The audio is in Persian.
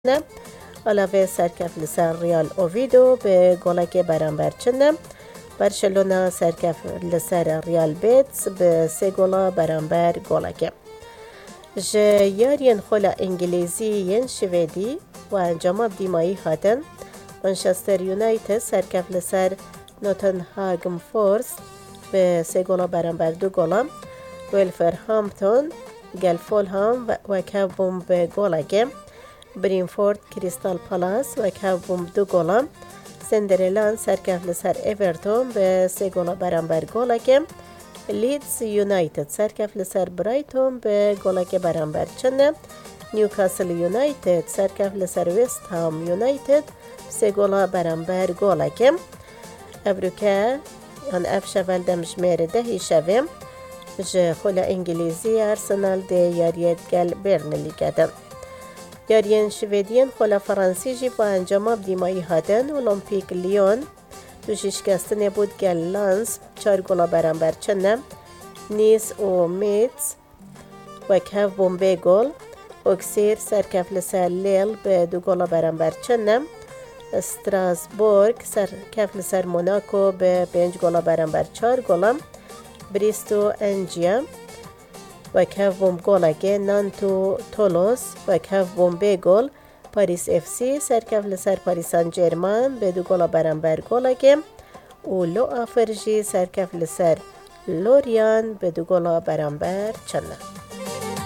نه علاوه سرکف لسر ریال اوویدو به گلک برانبر چنه. برشلونه سرکف لسر ریال بیتس به 3 گلا برانبر گلکه. یارین خولا انگلیزی ین شویدی و انجام دیمایی هاتن. منچستر یونایتد سرکف لسر نوتنهاگم فورست به 3 گلا برانبر 2 گلا. ولفرهامپتون گل فولهام و کبوم به گلکه. برینفورد کریستال پالاس و کبوم 2 گلا. سندرلند سرکف لسر اورتون به 3 گلا برانبر گلکه. لیدز یونایتد سرکف لسر برایتون به گلک برانبر چنه. نیوکاسل یونایتد سرکف لسر وست هام یونایتد 3 گلا برانبر گلکه. ابروکه آن اف شول دمشمیر دهی شویم خولا انگلیزی ارسنال ده یاریت گل برنلی کدن. یارین شویدین خولا فرانسی جی با انجام دیمایی هاتن. اولمپیک لیون دو شکستن بود گل لانس 4 گلا برانبر چنه. نیس و میتز و کف بومبه گل. اکسیر سرکف لسر لیل به 2 گلا برانبر چنه. استراسبورگ سرکف لسر موناکو به 5 گلا برانبر 4 گلا. بریستو انجیا و کف بوم گلگه. نانتو تولوس و کف بومبه گل. پاریس اف سی سرکف لسر پاریس سن جرمان به 2 گلا برانبر گلگه. و لو آفرجی سرکف لسر لوریان به 2 گلا برانبر چنه.